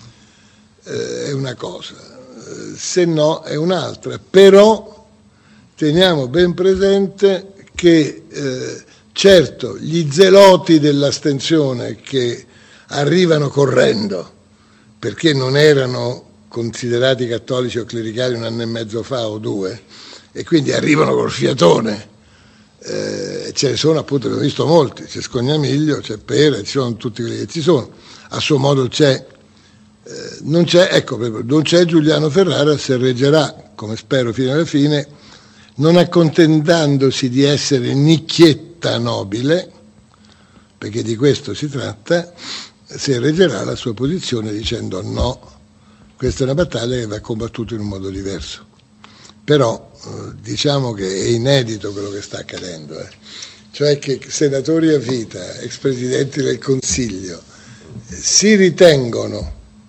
eh, è una cosa, se no è un'altra. Però teniamo ben presente che eh, certo gli zeloti dell'astensione che arrivano correndo perché non erano considerati cattolici o clericali un anno e mezzo fa o due, e quindi arrivano col fiatone, eh, ce ne sono appunto, abbiamo visto molti, c'è Scognamiglio, c'è Pera, ci sono tutti quelli che ci sono, a suo modo c'è, eh, non c'è, ecco, non c'è Giuliano Ferrara, se reggerà, come spero fino alla fine, non accontentandosi di essere nicchietta nobile, perché di questo si tratta, se reggerà la sua posizione dicendo no. Questa è una battaglia che va combattuta in un modo diverso. Però eh, diciamo che è inedito quello che sta accadendo, eh. Cioè che senatori a vita, ex presidenti del Consiglio, eh, si ritengono,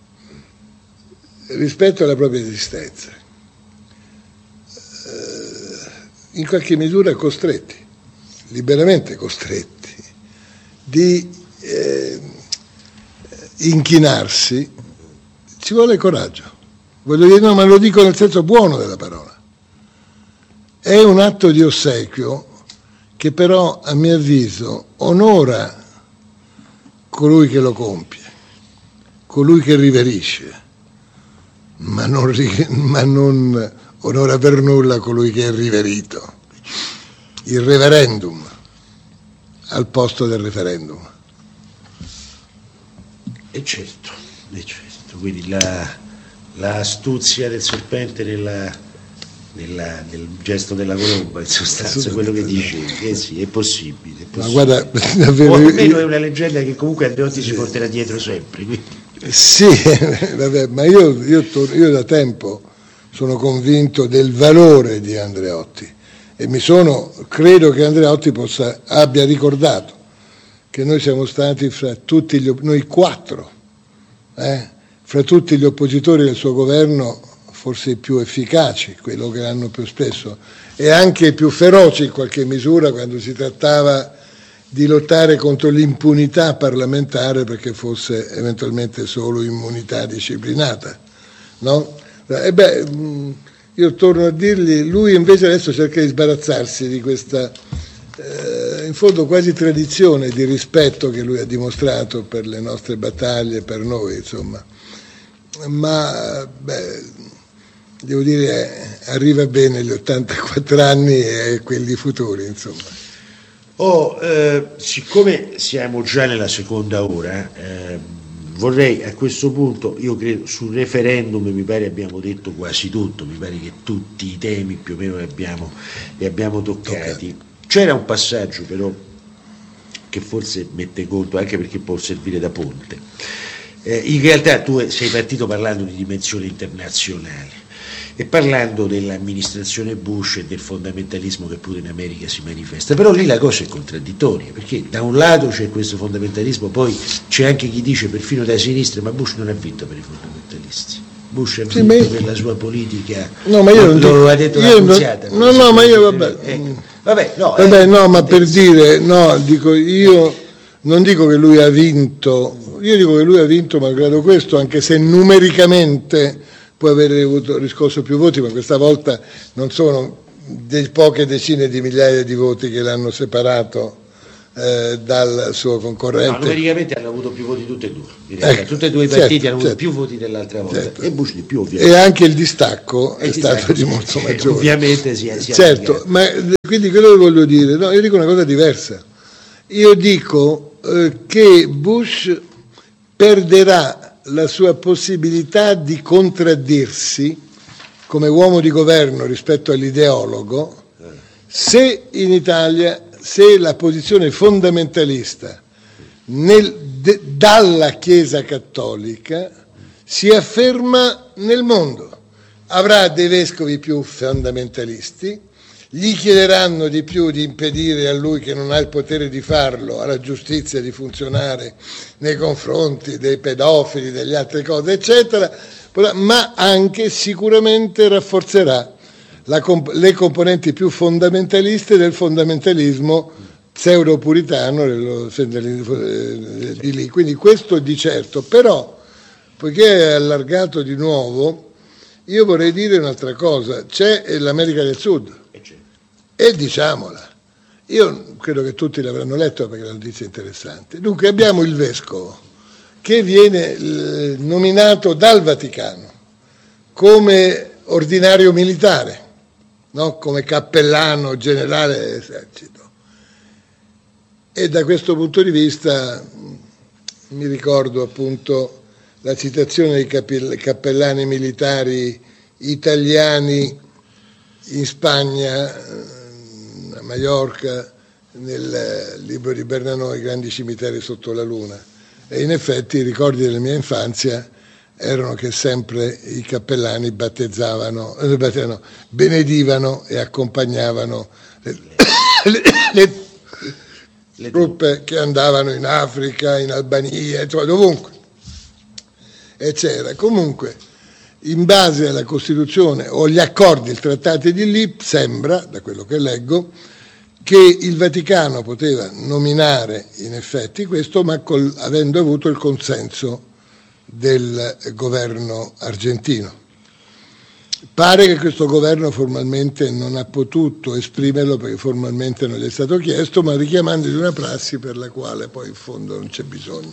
rispetto alla propria esistenza, eh, in qualche misura costretti, liberamente costretti, di eh, inchinarsi. Ci vuole coraggio, voglio dire, no, ma lo dico nel senso buono della parola. È un atto di ossequio che però, a mio avviso, onora colui che lo compie, colui che riverisce, ma non, ma non onora per nulla colui che è riverito. Il referendum al posto del referendum.
E certo, e certo. Quindi la, la astuzia del serpente nella, nella, nel gesto della colomba, in sostanza, quello che dicevi, eh sì, è possibile. È possibile. Ma guarda, davvero, o almeno è una leggenda che comunque Andreotti sì. si porterà dietro sempre. Quindi.
Sì, vabbè, ma io, io, io da tempo sono convinto del valore di Andreotti e mi sono, credo che Andreotti possa, abbia ricordato che noi siamo stati fra tutti gli, noi quattro, eh, fra tutti gli oppositori del suo governo, forse i più efficaci, quello che l'hanno più spesso, e anche i più feroci in qualche misura quando si trattava di lottare contro l'impunità parlamentare perché fosse eventualmente solo immunità disciplinata, no? E beh, io torno a dirgli, lui invece adesso cerca di sbarazzarsi di questa, eh, in fondo quasi tradizione di rispetto che lui ha dimostrato per le nostre battaglie, per noi, insomma. Ma beh, devo dire, arriva bene gli ottantaquattro anni e quelli futuri, insomma.
Oh, eh, siccome siamo già nella seconda ora, eh, vorrei a questo punto, io credo sul referendum mi pare abbiamo detto quasi tutto, mi pare che tutti i temi più o meno li abbiamo, li abbiamo toccati. Okay. C'era un passaggio però che forse mette conto, anche perché può servire da ponte. Eh, in realtà tu sei partito parlando di dimensione internazionale e parlando dell'amministrazione Bush e del fondamentalismo che pure in America si manifesta, però lì la cosa è contraddittoria, perché da un lato c'è questo fondamentalismo, poi c'è anche chi dice perfino da sinistra, ma Bush non ha vinto per i fondamentalisti, Bush ha vinto sì, per la sua politica,
no, ma io non
lo, lo ha detto la Annunziata.
No, no, ma io vabbè,
eh, vabbè, no,
vabbè,
eh,
no, ma per dire, no, dico io non dico che lui ha vinto, io dico che lui ha vinto malgrado questo, anche se numericamente può aver avuto, riscosso più voti, ma questa volta non sono de- poche decine di migliaia di voti che l'hanno separato eh, dal suo concorrente.
No, numericamente hanno avuto più voti tutte e due, direi.
Ecco,
tutti e due i partiti
certo,
hanno avuto
certo,
più voti dell'altra volta,
certo.
e Bush di più ovviamente.
E anche il distacco
E
è
il
stato
distacco,
di molto
sì,
maggiore.
ovviamente si è, si è
certo,
allargato.
ma quindi quello che voglio dire, no, io dico una cosa diversa. Io dico eh, che Bush perderà la sua possibilità di contraddirsi come uomo di governo rispetto all'ideologo se in Italia, se la posizione fondamentalista nel, de, dalla Chiesa Cattolica si afferma nel mondo. Avrà dei vescovi più fondamentalisti, gli chiederanno di più di impedire a lui, che non ha il potere di farlo, alla giustizia di funzionare nei confronti dei pedofili, delle altre cose, eccetera, ma anche sicuramente rafforzerà la comp- le componenti più fondamentaliste del fondamentalismo pseudo-puritano dello, eh, di lì. Quindi questo di certo, però, poiché è allargato di nuovo, io vorrei dire un'altra cosa. C'è l'America del Sud, e diciamola, io credo che tutti l'avranno letto perché la notizia è interessante. Dunque abbiamo il vescovo che viene eh, nominato dal Vaticano come ordinario militare, no? Come cappellano generale dell'esercito, e da questo punto di vista mi ricordo appunto la citazione dei capi- cappellani militari italiani in Spagna, a Maiorca, nel libro di Bernanò, I grandi cimiteri sotto la luna. E in effetti i ricordi della mia infanzia erano che sempre i cappellani battezzavano, eh, battevano, benedivano e accompagnavano le, le, le, le truppe che andavano in Africa, in Albania, cioè dovunque. E c'era comunque, in base alla Costituzione o gli accordi, il trattato di lì, sembra, da quello che leggo, che il Vaticano poteva nominare in effetti questo, ma col, avendo avuto il consenso del governo argentino. Pare che questo governo formalmente non ha potuto esprimerlo perché formalmente non gli è stato chiesto, ma richiamando di una prassi per la quale poi in fondo non c'è bisogno.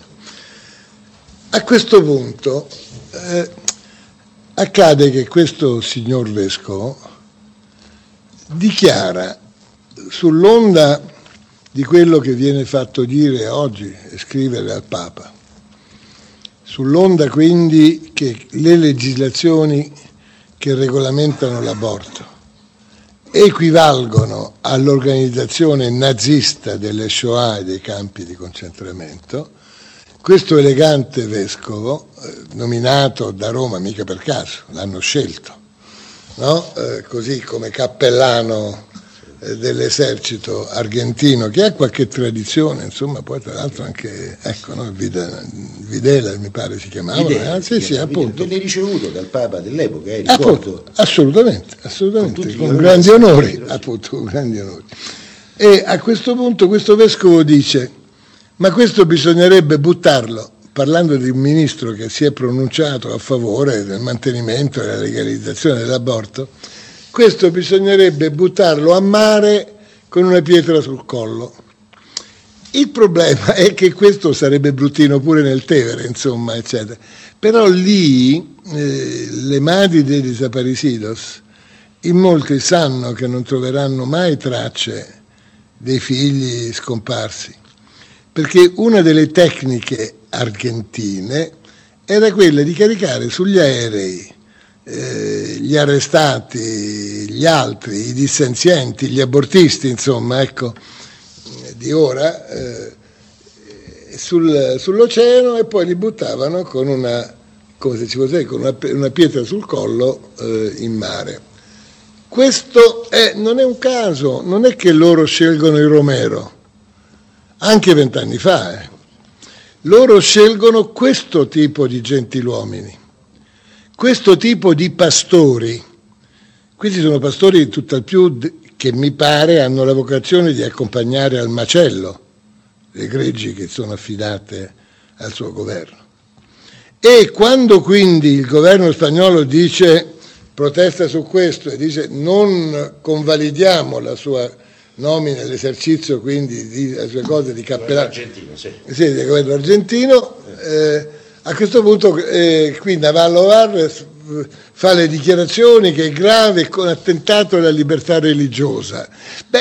A questo punto eh, accade che questo signor vescovo dichiara, sull'onda di quello che viene fatto dire oggi e scrivere al Papa, sull'onda quindi che le legislazioni che regolamentano l'aborto equivalgono all'organizzazione nazista delle Shoah e dei campi di concentramento, questo elegante vescovo, eh, nominato da Roma mica per caso, l'hanno scelto, no? eh, così come cappellano dell'esercito argentino, che ha qualche tradizione, insomma, poi tra l'altro anche, ecco, no, Videla, Videla mi pare si chiamava,
Videla,
eh? sì, sì, appunto.
Venne ricevuto dal Papa dell'epoca, eh, ricordo.
Appunto, assolutamente, assolutamente, con, con grandi onori, appunto, con grandi onori. E a questo punto questo vescovo dice, ma questo bisognerebbe buttarlo, parlando di un ministro che si è pronunciato a favore del mantenimento e della legalizzazione dell'aborto, questo bisognerebbe buttarlo a mare con una pietra sul collo. Il problema è che questo sarebbe bruttino pure nel Tevere, insomma, eccetera. Però lì eh, le madri dei desaparecidos in molti sanno che non troveranno mai tracce dei figli scomparsi, perché una delle tecniche argentine era quella di caricare sugli aerei Eh, gli arrestati, gli altri, i dissenzienti, gli abortisti, insomma, ecco, di ora, eh, sul, sull'oceano, e poi li buttavano con una, come se ci fosse, con una, una pietra sul collo eh, in mare. Questo è, non è un caso, non è che loro scelgono il Romero, anche vent'anni fa, eh. Loro scelgono questo tipo di gentiluomini, questo tipo di pastori. Questi sono pastori tutt'al più che mi pare hanno la vocazione di accompagnare al macello le greggi che sono affidate al suo governo. E quando quindi il governo spagnolo dice, protesta su questo e dice non convalidiamo la sua nomina all'esercizio, quindi di, le sue cose di cappellano
argentino, sì.
Sì, del governo argentino, eh, a questo punto eh, qui Navallo Var fa le dichiarazioni che è grave con attentato alla libertà religiosa. Beh,